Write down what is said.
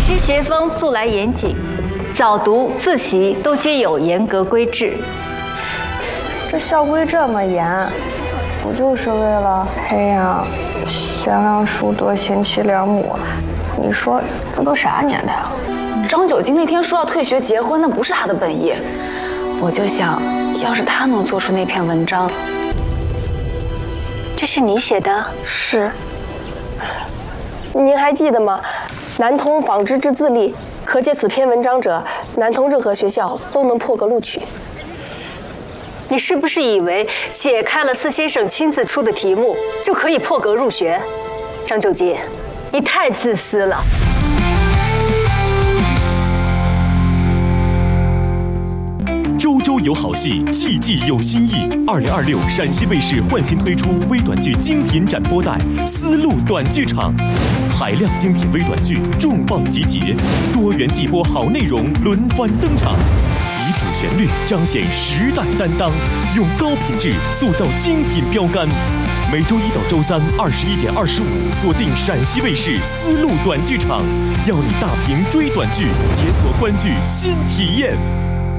师学风素来严谨，早读、自习都皆有严格规制。 这校规这么严，不就是为了培养贤良淑德、贤妻良母？你说这都啥年代了？ 张九京那天说要退学结婚，那不是他的本意。我就想，要是他能做出那篇文章， 这是你写的？ 是。您还记得吗？南通纺织之自立，可解此篇文章者，南通任何学校都能破格录取。 你是不是以为解开了四先生亲自出的题目就可以破格入学？张九吉，你太自私了。 周周有好戏，季季有新意。2026陕西卫视焕新推出微短剧精品展播带《丝路短剧场》，海量精品微短剧重磅集结，多元季播好内容轮番登场，以主旋律彰显时代担当，用高品质塑造精品标杆。每周一到周三21点25，锁定陕西卫视丝路短剧场，要你大屏追短剧，解锁观剧新体验。